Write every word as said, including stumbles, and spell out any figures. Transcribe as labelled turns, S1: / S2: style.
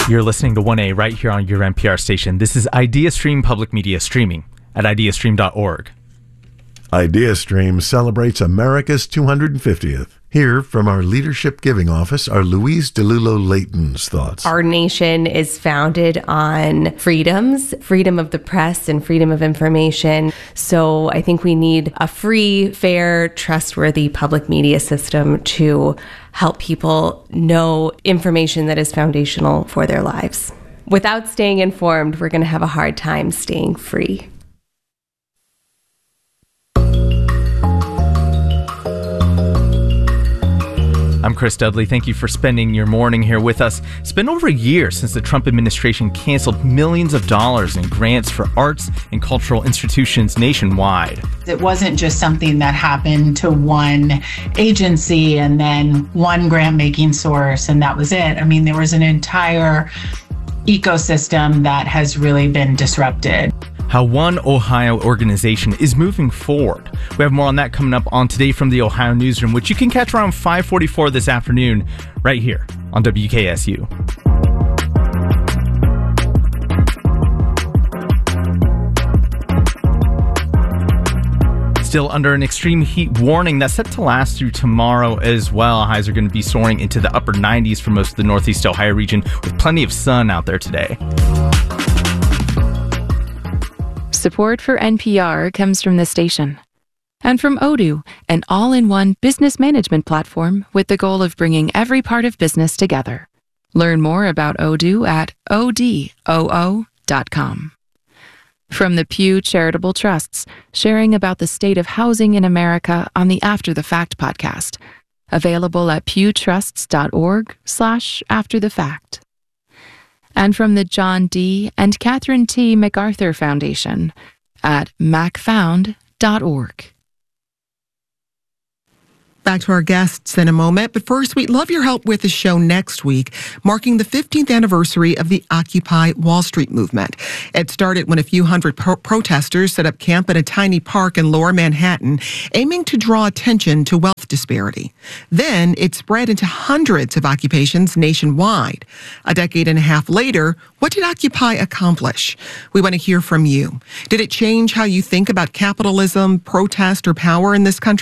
S1: You're listening to one A right here on your N P R station. This is IdeaStream Public Media streaming at ideastream dot org.
S2: IdeaStream celebrates America's two hundred fiftieth. Here from our Leadership Giving Office are Louise DeLulo-Layton's thoughts.
S3: Our nation is founded on freedoms, freedom of the press and freedom of information. So I think we need a free, fair, trustworthy public media system to help people know information that is foundational for their lives. Without staying informed, we're going to have a hard time staying free.
S1: I'm Chris Dudley. Thank you for spending your morning here with us. It's been over a year since the Trump administration canceled millions of dollars in grants for arts and cultural institutions nationwide.
S4: It wasn't just something that happened to one agency and then one grant-making source, and that was it. I mean, there was an entire ecosystem that has really been disrupted.
S1: How One Ohio organization is moving forward. We have more on that coming up on Today from the Ohio Newsroom, which you can catch around five forty-four this afternoon right here on W K S U. Still under an extreme heat warning that's set to last through tomorrow as well. Highs are going to be soaring into the upper nineties for most of the Northeast Ohio region with plenty of sun out there today.
S5: Support for N P R comes from the station and from Odoo, an all-in-one business management platform with the goal of bringing every part of business together. Learn more about Odoo at O D O O dot com. From the Pew Charitable Trusts, sharing about the state of housing in America on the After the Fact podcast, available at pewtrusts.org slash after the fact. And from the John D. and Catherine T. MacArthur Foundation at mac found dot org.
S6: Back to our guests in a moment, but first, we'd love your help with the show next week, marking the fifteenth anniversary of the Occupy Wall Street movement. It started when a few hundred pro- protesters set up camp in a tiny park in lower Manhattan, aiming to draw attention to wealth disparity. Then it spread into hundreds of occupations nationwide. A decade and a half later, what did Occupy accomplish? We want to hear from you. Did it change how you think about capitalism, protest, or power in this country?